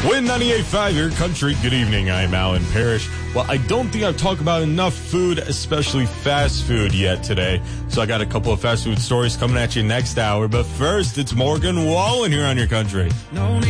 Win 98.5, your country. Good evening. I'm Alan Parrish. Well, I don't think I've talked about enough food, especially fast food, yet today. So I got a couple of fast food stories coming at you next hour. But first, it's Morgan Wallen here on your country.